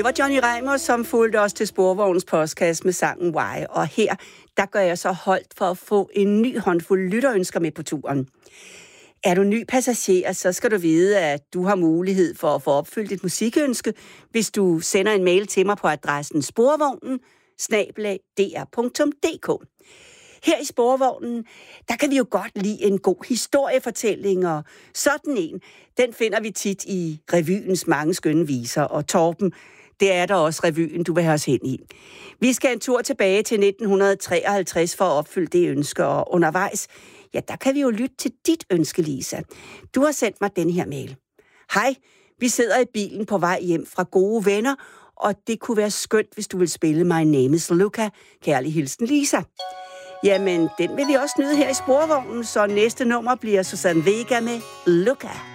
Det var Johnny Reimers, som fulgte os til Sporvognens podcast med sangen Why. Og her, der gør jeg så holdt for at få en ny håndfuld lytterønsker med på turen. Er du ny passager, så skal du vide, at du har mulighed for at få opfyldt dit musikønske, hvis du sender en mail til mig på adressen sporvognen@dr.dk. Her i Sporvognen, der kan vi jo godt lide en god historiefortælling, og sådan en, den finder vi tit i revyens mange skønne viser, og Torben, det er der også revyen, du vil have os hen i. Vi skal en tur tilbage til 1953 for at opfylde det ønske, og undervejs, ja, der kan vi jo lytte til dit ønske, Lisa. Du har sendt mig den her mail. Hej, vi sidder i bilen på vej hjem fra gode venner, og det kunne være skønt, hvis du vil spille My Name is Luca. Kærlig hilsen, Lisa. Jamen, den vil vi også nyde her i Sporvognen, så næste nummer bliver Susanne Vega med Luca.